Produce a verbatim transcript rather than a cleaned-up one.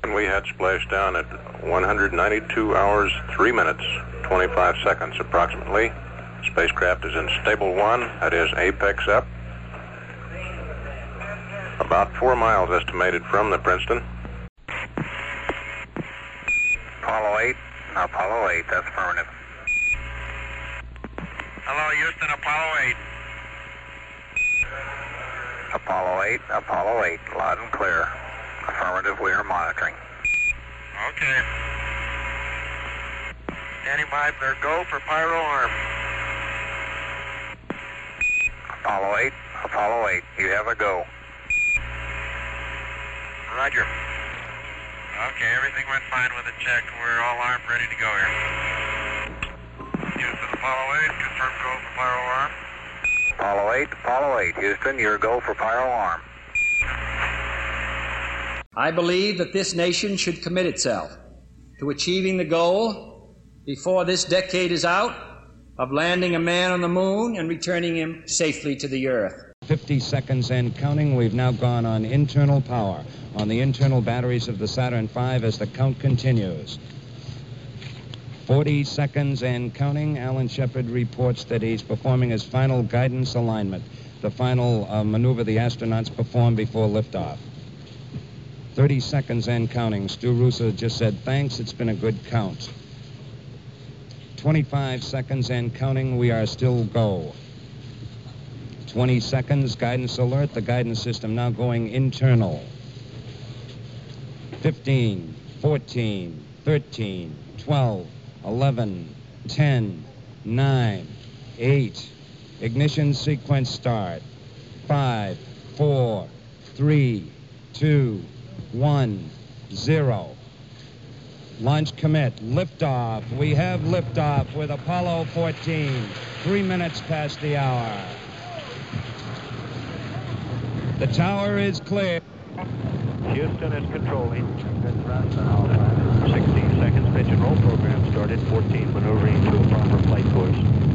And we had splashdown at one hundred ninety-two hours, three minutes, twenty-five seconds approximately. Spacecraft is in stable one, that is apex up. About four miles estimated from the Princeton. Apollo eight, Apollo eight, that's affirmative. Hello, Houston, Apollo eight. Apollo eight, Apollo eight, loud and clear. Affirmative, we are monitoring. Okay. Standing by for go for pyro arm. Apollo eight, Apollo eight, you have a go. Roger. Okay, everything went fine with the check. We're all armed, ready to go here. Houston, Apollo eight, confirm go for pyro arm. Apollo eight, Apollo eight, Houston, your go for pyro arm. I believe that this nation should commit itself to achieving the goal before this decade is out of landing a man on the moon and returning him safely to the earth. fifty seconds and counting. We've now gone on internal power on the internal batteries of the Saturn five as the count continues. forty seconds and counting. Alan Shepard reports that he's performing his final guidance alignment, the final uh, maneuver the astronauts perform before liftoff. thirty seconds and counting. Stu Russo just said, thanks, it's been a good count. twenty-five seconds and counting. We are still go. twenty seconds, guidance alert. The guidance system now going internal. fifteen, fourteen, thirteen, twelve, eleven, ten, nine, eight. Ignition sequence start. five, four, three, two, one, zero. Launch commit. Liftoff. We have liftoff with Apollo fourteen. Three minutes past the hour. The tower is clear. Houston is controlling. sixteen seconds pitch and roll program started. fourteen maneuvering to a proper flight course.